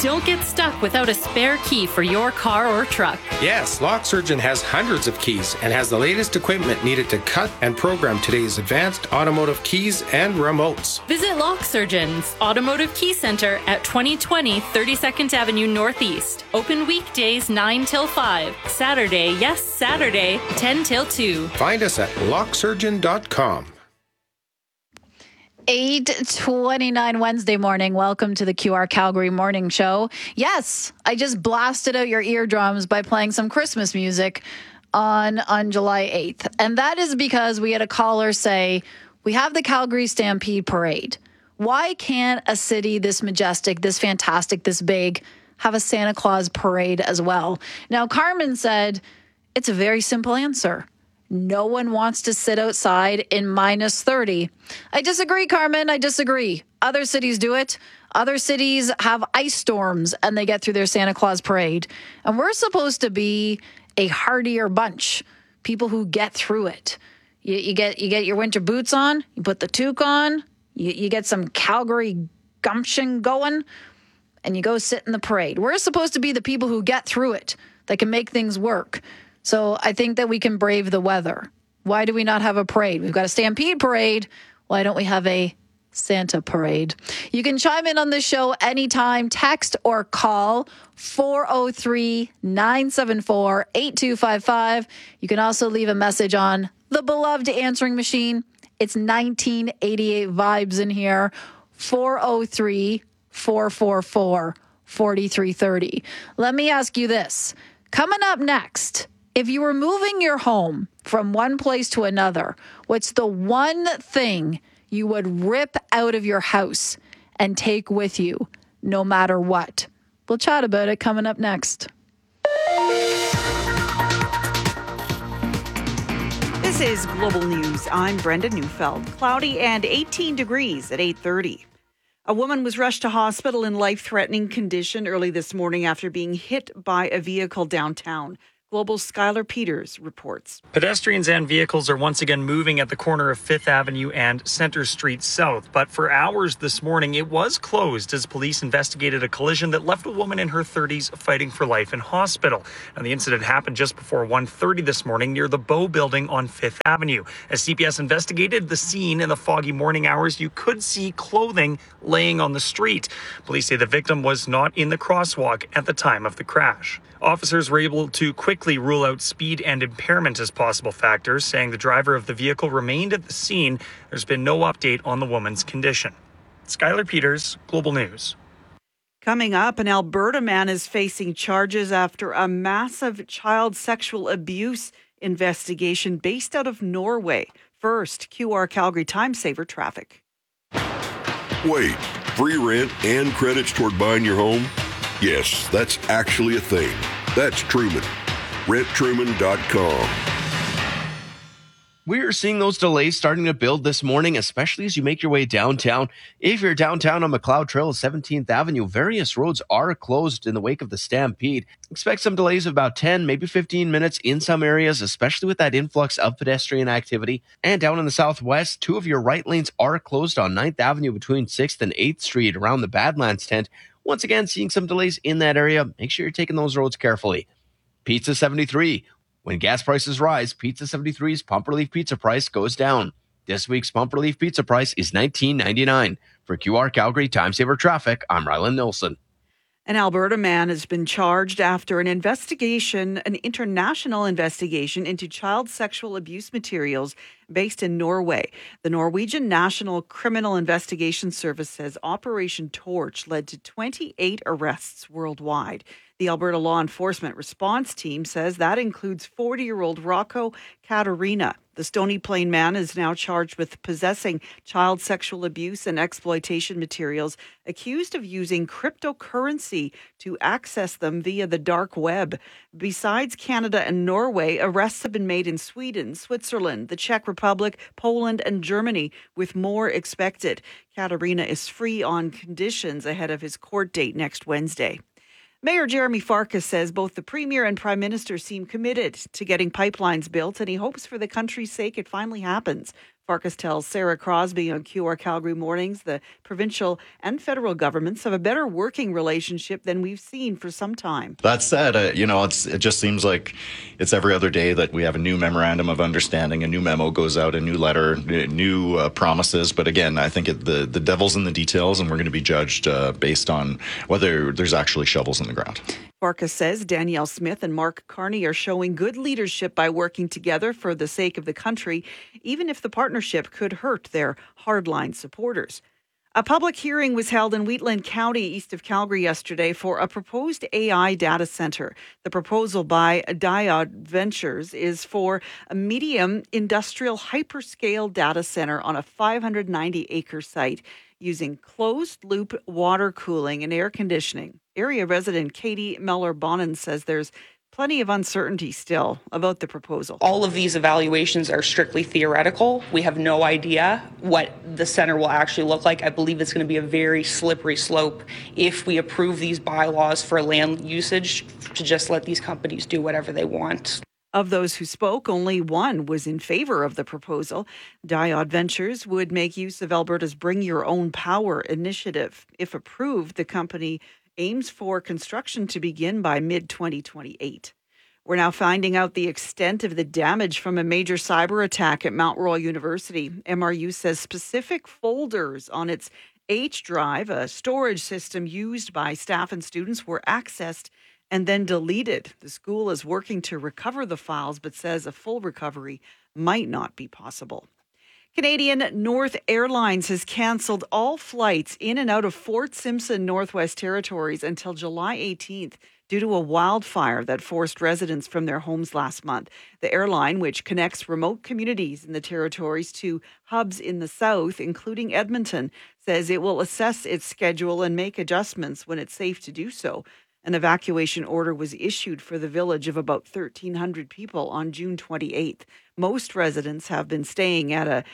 Don't get stuck without a spare key for your car or truck. Yes, Lock Surgeon has hundreds of keys and has the latest equipment needed to cut and program today's advanced automotive keys and remotes. Visit Lock Surgeon's Automotive Key Center at 2020 32nd Avenue Northeast. Open weekdays 9 till 5. Saturday, yes, Saturday, 10 till 2. Find us at locksurgeon.com. 8:29 Wednesday morning. Welcome to the QR Calgary Morning Show. Yes, I just blasted out your eardrums by playing some Christmas music on July 8th. And that is because we had a caller say, we have the Calgary Stampede Parade. Why can't a city this majestic, this fantastic, this big have a Santa Claus parade as well? Now, Carmen said, it's a very simple answer. No one wants to sit outside in minus 30. I disagree, Carmen. I disagree. Other cities do it. Other cities have ice storms and they get through their Santa Claus parade. And we're supposed to be a hardier bunch, people who get through it. You get your winter boots on, you put the toque on, you get some Calgary gumption going, and you go sit in the parade. We're supposed to be the people who get through it, that can make things work. So I think that we can brave the weather. Why do we not have a parade? We've got a Stampede Parade. Why don't we have a Santa Parade? You can chime in on this show anytime. Text or call 403-974-8255. You can also leave a message on the beloved answering machine. It's 1988 vibes in here. 403-444-4330. Let me ask you this. Coming up next, if you were moving your home from one place to another, what's the one thing you would rip out of your house and take with you no matter what? We'll chat about it coming up next. This is Global News. I'm Brenda Neufeld. Cloudy and 18 degrees at 8:30. A woman was rushed to hospital in life-threatening condition early this morning after being hit by a vehicle downtown. Global's Skylar Peters reports. Pedestrians and vehicles are once again moving at the corner of 5th Avenue and Center Street South. But for hours this morning, it was closed as police investigated a collision that left a woman in her 30s fighting for life in hospital. And the incident happened just before 1:30 this morning near the Bow Building on 5th Avenue. As CPS investigated the scene in the foggy morning hours, you could see clothing laying on the street. Police say the victim was not in the crosswalk at the time of the crash. Officers were able to quickly rule out speed and impairment as possible factors, saying the driver of the vehicle remained at the scene. There's been no update on the woman's condition. Skylar Peters, Global News. Coming up, an Alberta man is facing charges after a massive child sexual abuse investigation based out of Norway. First, QR Calgary Time Saver traffic. Wait, free rent and credits toward buying your home? Yes, that's actually a thing. That's Truman. RentTruman.com. We're seeing those delays starting to build this morning, especially as you make your way downtown. If you're downtown on McLeod Trail at 17th Avenue, various roads are closed in the wake of the Stampede. Expect some delays of about 10, maybe 15 minutes in some areas, especially with that influx of pedestrian activity. And down in the southwest, 2 of your right lanes are closed on 9th Avenue between 6th and 8th Street around the Badlands tent. Once again, seeing some delays in that area. Make sure you're taking those roads carefully. Pizza 73. When gas prices rise, Pizza 73's Pump Relief Pizza price goes down. This week's Pump Relief Pizza price is $19.99. For QR Calgary Time Saver Traffic, I'm Rylan Nilsson. An Alberta man has been charged after an international investigation into child sexual abuse materials based in Norway. The Norwegian National Criminal Investigation Service says Operation Torch led to 28 arrests worldwide. The Alberta Law Enforcement Response Team says that includes 40-year-old Rocco Katarina. The Stony Plain man is now charged with possessing child sexual abuse and exploitation materials, accused of using cryptocurrency to access them via the dark web. Besides Canada and Norway, arrests have been made in Sweden, Switzerland, the Czech Republic, Poland, and Germany, with more expected. Katarina is free on conditions ahead of his court date next Wednesday. Mayor Jeremy Farkas says both the Premier and Prime Minister seem committed to getting pipelines built, and he hopes for the country's sake it finally happens. Farkas tells Sarah Crosby on QR Calgary Mornings the provincial and federal governments have a better working relationship than we've seen for some time. That said, it just seems like it's every other day that we have a new memorandum of understanding, a new memo goes out, a new letter, new promises. But again, I think the devil's in the details, and we're going to be judged based on whether there's actually shovels in the ground. Farkas says Danielle Smith and Mark Carney are showing good leadership by working together for the sake of the country, even if the partnership could hurt their hardline supporters. A public hearing was held in Wheatland County, east of Calgary yesterday for a proposed AI data center. The proposal by Diod Ventures is for a medium industrial hyperscale data center on a 590-acre site using closed-loop water cooling and air conditioning. Area resident Katie Meller-Bonnen says there's plenty of uncertainty still about the proposal. All of these evaluations are strictly theoretical. We have no idea what the center will actually look like. I believe it's going to be a very slippery slope if we approve these bylaws for land usage to just let these companies do whatever they want. Of those who spoke, only one was in favor of the proposal. Diod Ventures would make use of Alberta's Bring Your Own Power initiative. If approved, the company aims for construction to begin by mid-2028. We're now finding out the extent of the damage from a major cyber attack at Mount Royal University. MRU says specific folders on its H drive, a storage system used by staff and students, were accessed and then deleted. The school is working to recover the files, but says a full recovery might not be possible. Canadian North Airlines has cancelled all flights in and out of Fort Simpson, Northwest Territories until July 18th due to a wildfire that forced residents from their homes last month. The airline, which connects remote communities in the territories to hubs in the south, including Edmonton, says it will assess its schedule and make adjustments when it's safe to do so. An evacuation order was issued for the village of about 1,300 people on June 28th. Most residents have been staying at a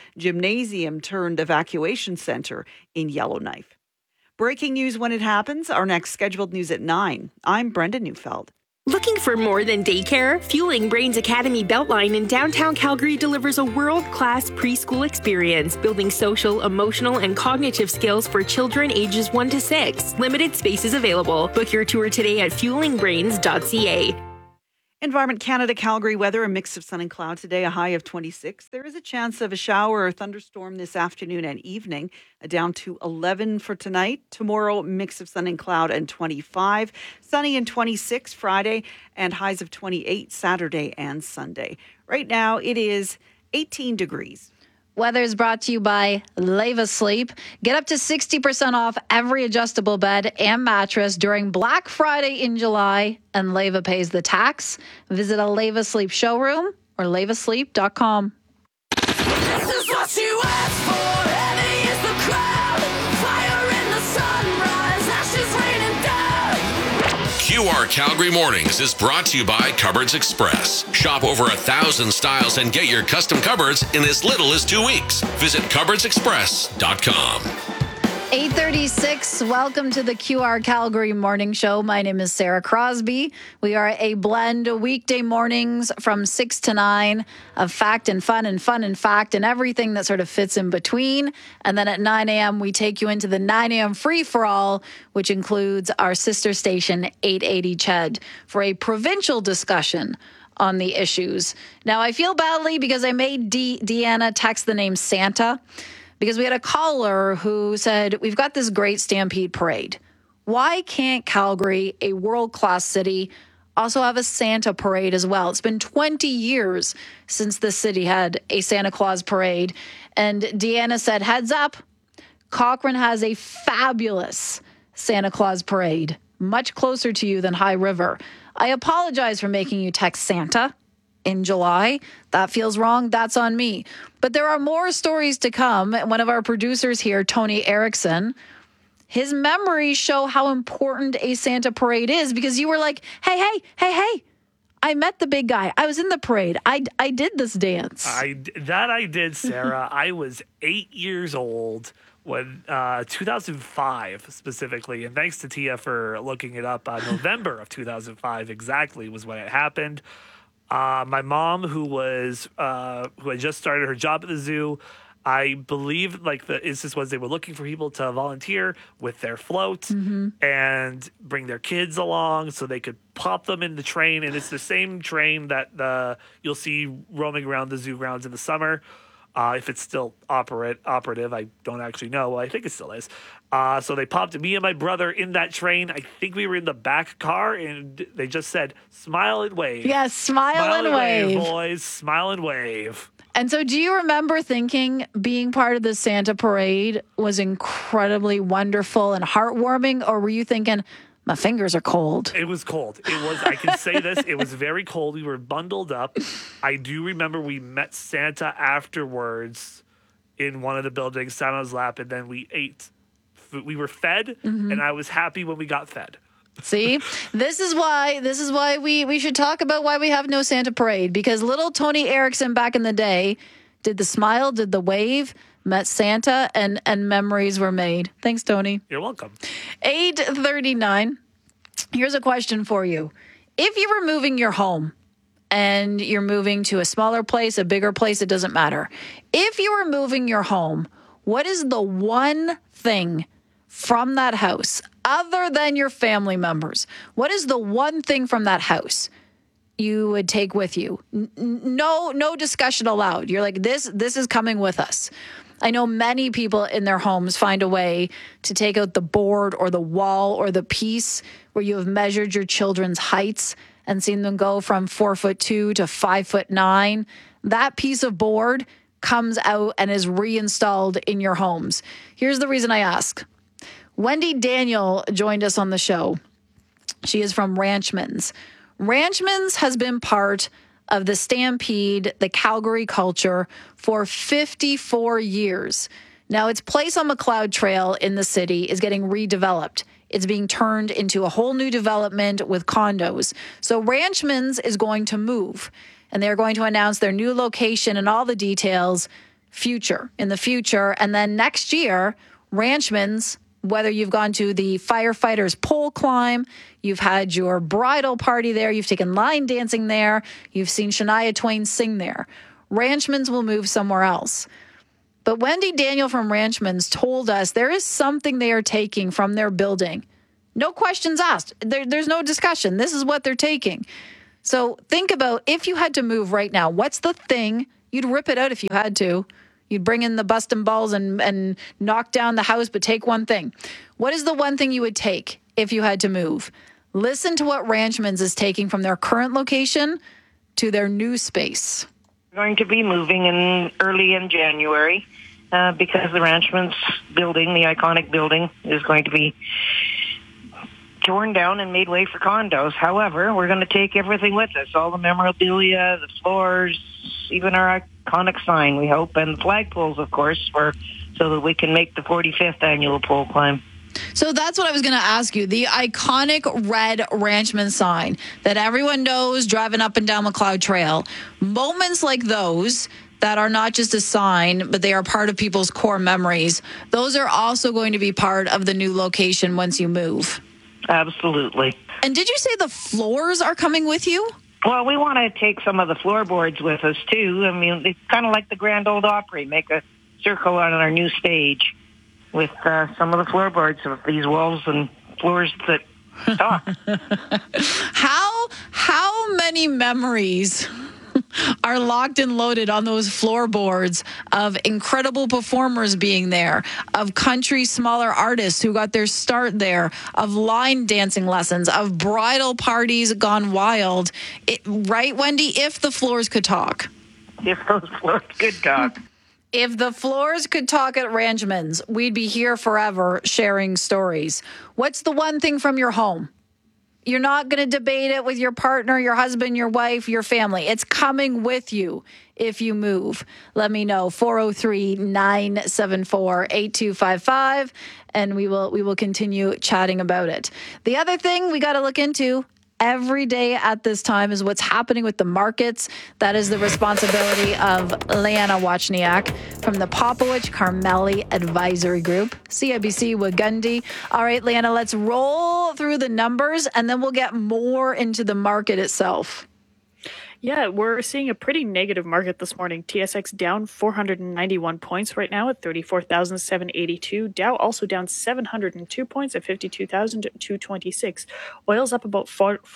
gymnasium-turned-evacuation center in Yellowknife. Breaking news when it happens. Our next scheduled news at 9. I'm Brenda Neufeld. Looking for more than daycare? Fueling Brains Academy Beltline in downtown Calgary delivers a world-class preschool experience, building social, emotional, and cognitive skills for children ages 1 to 6. Limited spaces available. Book your tour today at fuelingbrains.ca. Environment Canada Calgary weather, a mix of sun and cloud today, a high of 26. There is a chance of a shower or thunderstorm this afternoon and evening, down to 11 for tonight. Tomorrow, mix of sun and cloud and 25. Sunny and 26 Friday and highs of 28 Saturday and Sunday. Right now, it is 18 degrees. Weather is brought to you by Leva Sleep. Get up to 60% off every adjustable bed and mattress during Black Friday in July, and Leva pays the tax. Visit a Leva Sleep showroom or levasleep.com. This is what you asked for. Heavy is the crowd. Fire in the sunrise. Ashes raining down. QR Calgary Mornings is brought to you by Cupboards Express. Shop over 1,000 styles and get your custom cupboards in as little as 2 weeks. Visit cupboardsexpress.com. 8:36. Welcome to the QR Calgary Morning Show. My name is Sarah Crosby. We are a blend of weekday mornings from 6 to 9 of fact and fun and fun and fact and everything that sort of fits in between. And then at 9 a.m., we take you into the 9 a.m. free-for-all, which includes our sister station, 880 CHED, for a provincial discussion on the issues. Now, I feel badly because I made Deanna text the name Santa, because we had a caller who said, we've got this great Stampede Parade. Why can't Calgary, a world-class city, also have a Santa parade as well? It's been 20 years since the city had a Santa Claus parade. And Deanna said, heads up, Cochrane has a fabulous Santa Claus parade, much closer to you than High River. I apologize for making you text Santa in July. That feels wrong. That's on me. But there are more stories to come. One of our producers here, Tony Erickson, his memories show how important a Santa parade is, because you were like, hey, I met the big guy. I was in the parade. I did this dance. I did, Sarah. I was 8 years old when 2005 specifically, and thanks to Tia for looking it up. November of 2005 exactly was when it happened. My mom, who had just started her job at the zoo, I believe the instance was they were looking for people to volunteer with their float and bring their kids along so they could pop them in the train. And it's the same train that you'll see roaming around the zoo grounds in the summer. If it's still operative, I don't actually know. Well, I think it still is. So they popped me and my brother in that train. I think we were in the back car, and they just said, "Smile and wave." Yes, smile and wave, boys. Smile and wave. And so do you remember thinking being part of the Santa parade was incredibly wonderful and heartwarming, or were you thinking, my fingers are cold? It was cold. I can say this, it was very cold. We were bundled up. I do remember we met Santa afterwards in one of the buildings, sat on his lap, and then we ate. We were fed, and I was happy when we got fed. See, this is why we should talk about why we have no Santa parade, because little Tony Erickson back in the day did the smile, did the wave, met Santa, and memories were made. Thanks, Tony. You're welcome. 8:39. Here's a question for you. If you were moving your home and you're moving to a smaller place, a bigger place, it doesn't matter. If you were moving your home, what is the one thing from that house, other than your family members? What is the one thing from that house you would take with you? No discussion allowed. You're like, this is coming with us. I know many people in their homes find a way to take out the board or the wall or the piece where you have measured your children's heights and seen them go from 4'2" to 5'9". That piece of board comes out and is reinstalled in your homes. Here's the reason I ask. Wendy Daniel joined us on the show. She is from Ranchmans. Ranchmans has been part of the Stampede, the Calgary culture, for 54 years. Now, its place on McLeod Trail in the city is getting redeveloped. It's being turned into a whole new development with condos. So Ranchmans is going to move, and they're going to announce their new location and all the details in the future. And then next year, Ranchmans, whether you've gone to the firefighters pole climb, you've had your bridal party there, you've taken line dancing there, you've seen Shania Twain sing there, Ranchmans will move somewhere else. But Wendy Daniel from Ranchmans told us there is something they are taking from their building. No questions asked. There's no discussion. This is what they're taking. So think about, if you had to move right now, what's the thing? You'd rip it out if you had to. You'd bring in the busting balls and knock down the house, but take one thing. What is the one thing you would take if you had to move? Listen to what Ranchmans is taking from their current location to their new space. We're going to be moving early in January because the Ranchmans building, the iconic building, is going to be torn down and made way for condos. However, we're going to take everything with us, all the memorabilia, the floors, even our iconic sign, we hope, and the flagpoles, of course, so that we can make the 45th annual pole climb. So that's what I was going to ask you. The iconic red Ranchman sign that everyone knows driving up and down McLeod Trail. Moments like those that are not just a sign, but they are part of people's core memories. Those are also going to be part of the new location once you move. Absolutely. And did you say the floors are coming with you? Well, we want to take some of the floorboards with us, too. I mean, it's kind of like the Grand Ole Opry, make a circle on our new stage with some of the floorboards of these walls and floors that talk. How many memories are locked and loaded on those floorboards of incredible performers being there, of country smaller artists who got their start there, of line dancing lessons, of bridal parties gone wild. Right, Wendy? If the floors could talk. If those floors could talk. If the floors could talk at Ranchmans, we'd be here forever sharing stories. What's the one thing from your home? You're not going to debate it with your partner, your husband, your wife, your family. It's coming with you if you move. Let me know. 403-974-8255, and we will continue chatting about it. The other thing we got to look into every day at this time is what's happening with the markets. That is the responsibility of Leanna Wachniak from the Popowich Carmeli Advisory Group, CIBC Wagundi. All right, Leanna, let's roll through the numbers and then we'll get more into the market itself. Yeah, we're seeing a pretty negative market this morning. TSX down 491 points right now at 34,782. Dow also down 702 points at 52,226. Oil's up about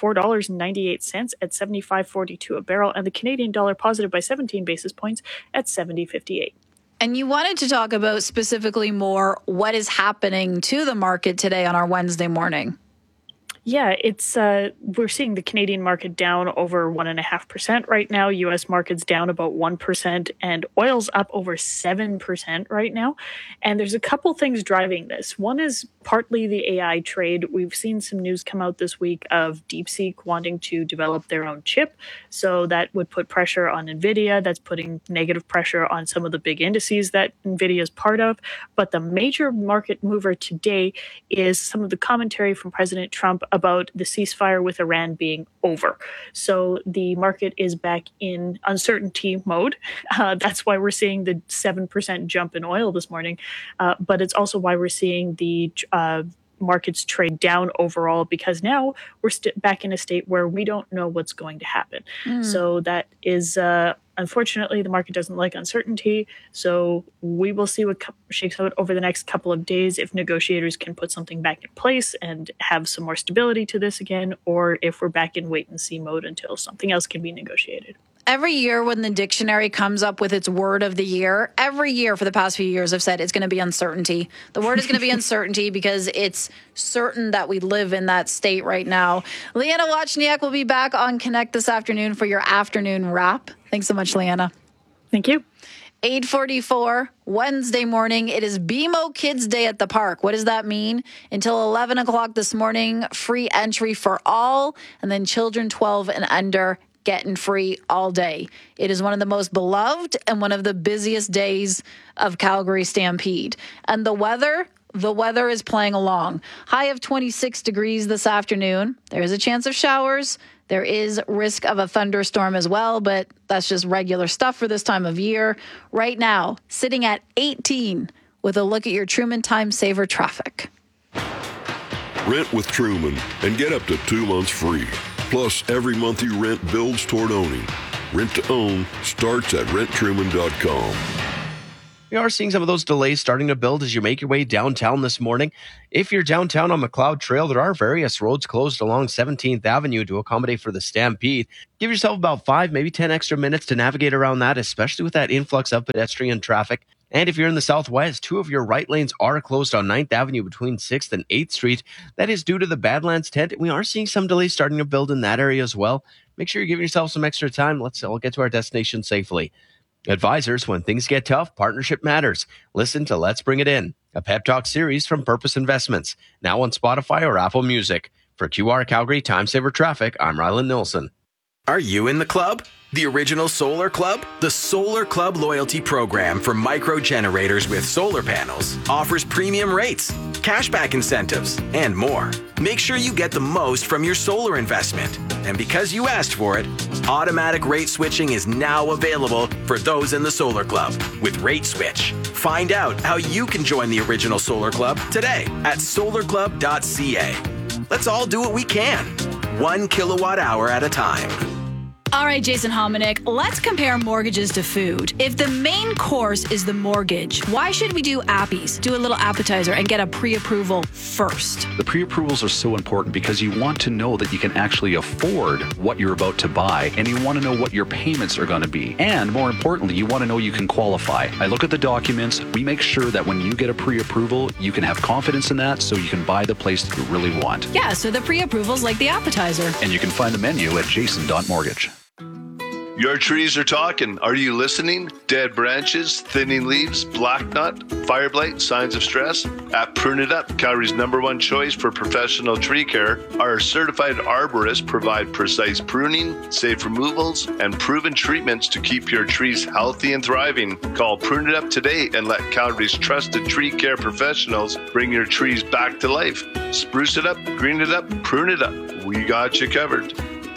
$4.98 at 75.42 a barrel, and the Canadian dollar positive by 17 basis points at 70.58. And you wanted to talk about specifically more what is happening to the market today on our Wednesday morning. Yeah, it's we're seeing the Canadian market down over 1.5% right now. U.S. market's down about 1%, and oil's up over 7% right now. And there's a couple things driving this. One is partly the AI trade. We've seen some news come out this week of DeepSeek wanting to develop their own chip. So that would put pressure on NVIDIA. That's putting negative pressure on some of the big indices that NVIDIA is part of. But the major market mover today is some of the commentary from President Trump about the ceasefire with Iran being over. So the market is back in uncertainty mode. That's why we're seeing the 7% jump in oil this morning. But it's also why we're seeing the markets trade down overall, because now we're back in a state where we don't know what's going to happen. So that is unfortunately, the market doesn't like uncertainty, so we will see what shakes out over the next couple of days if negotiators can put something back in place and have some more stability to this again, or if we're back in wait-and-see mode until something else can be negotiated. Every year when the dictionary comes up with its word of the year, every year for the past few years I've said it's going to be uncertainty. The word is going to be uncertainty because it's certain that we live in that state right now. Leanna Wachniak will be back on Connect this afternoon for your afternoon wrap. Thanks so much, Leanna. Thank you. 8:44, Wednesday morning. It is BMO Kids Day at the park. What does that mean? Until 11 o'clock this morning, free entry for all, and then children 12 and under getting free all day. It is one of the most beloved and one of the busiest days of Calgary Stampede. And the weather is playing along. High of 26 degrees this afternoon. There is a chance of showers. There is risk of a thunderstorm as well, but that's just regular stuff for this time of year. Right now, sitting at 18 with a look at your Truman Time Saver traffic. Rent with Truman and get up to 2 months free. Plus, every month you rent builds toward owning. Rent to own starts at renttruman.com. We are seeing some of those delays starting to build as you make your way downtown this morning. If you're downtown on McLeod Trail, there are various roads closed along 17th Avenue to accommodate for the Stampede. Give yourself about 5, maybe 10 extra minutes to navigate around that, especially with that influx of pedestrian traffic. And if you're in the southwest, 2 of your right lanes are closed on 9th Avenue between 6th and 8th Street. That is due to the Badlands tent. We are seeing some delays starting to build in that area as well. Make sure you're giving yourself some extra time. Let's all get to our destination safely. Advisors, when things get tough, partnership matters. Listen to Let's Bring It In, a pep talk series from Purpose Investments, now on Spotify or Apple Music. For QR Calgary Time Saver Traffic, I'm Rylan Nilsson. Are you in the club? The original Solar Club? The Solar Club loyalty program for micro generators with solar panels offers premium rates, cashback incentives, and more. Make sure you get the most from your solar investment. And because you asked for it, automatic rate switching is now available for those in the Solar Club with Rate Switch. Find out how you can join the original Solar Club today at solarclub.ca. Let's all do what we can, 1 kilowatt hour at a time. All right, Jason Hominick, let's compare mortgages to food. If the main course is the mortgage, why should we do appies, do a little appetizer, and get a pre-approval first? The pre-approvals are so important because you want to know that you can actually afford what you're about to buy, and you want to know what your payments are going to be. And more importantly, you want to know you can qualify. I look at the documents. We make sure that when you get a pre-approval, you can have confidence in that so you can buy the place that you really want. Yeah, so the pre-approval's like the appetizer. And you can find the menu at jason.mortgage. Your trees are talking. Are you listening? Dead branches, thinning leaves, black knot, fire blight, signs of stress? At Prune It Up, Calgary's #1 choice for professional tree care, our certified arborists provide precise pruning, safe removals, and proven treatments to keep your trees healthy and thriving. Call Prune It Up today and let Calgary's trusted tree care professionals bring your trees back to life. Spruce it up, green it up, prune it up. We got you covered.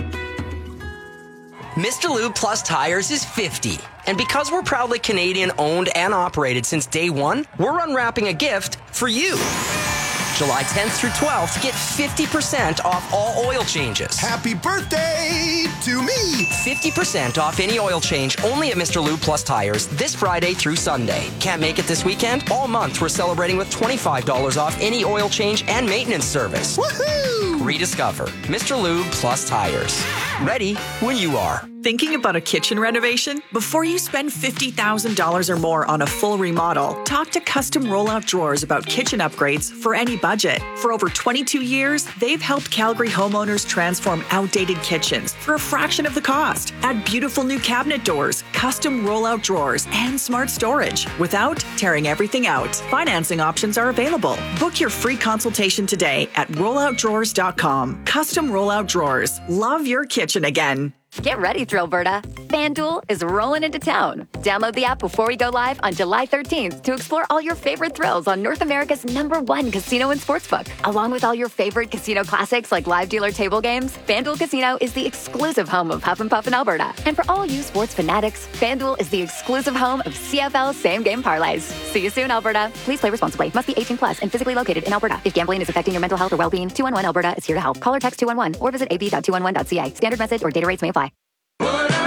Mr. Lube Plus Tires is 50. And because we're proudly Canadian owned and operated since day one, we're unwrapping a gift for you. July 10th through 12th to get 50% off all oil changes. Happy birthday to me! 50% off any oil change only at Mr. Lube Plus Tires this Friday through Sunday. Can't make it this weekend? All month we're celebrating with $25 off any oil change and maintenance service. Woohoo! Rediscover Mr. Lube Plus Tires. Ready when you are. Thinking about a kitchen renovation? Before you spend $50,000 or more on a full remodel, talk to Custom Rollout Drawers about kitchen upgrades for any budget. For over 22 years, they've helped Calgary homeowners transform outdated kitchens for a fraction of the cost. Add beautiful new cabinet doors, custom rollout drawers, and smart storage without tearing everything out. Financing options are available. Book your free consultation today at rolloutdrawers.com. Custom Rollout Drawers. Love your kitchen again. Get ready, Thrillberta. FanDuel is rolling into town. Download the app before we go live on July 13th to explore all your favorite thrills on North America's #1 casino and sportsbook. Along with all your favorite casino classics like live dealer table games, FanDuel Casino is the exclusive home of Huff and Puff in Alberta. And for all you sports fanatics, FanDuel is the exclusive home of CFL same-game parlays. See you soon, Alberta. Please play responsibly. Must be 18 plus and physically located in Alberta. If gambling is affecting your mental health or well-being, 211 Alberta is here to help. Call or text 211 or visit ab.211.ca. Standard message or data rates may apply.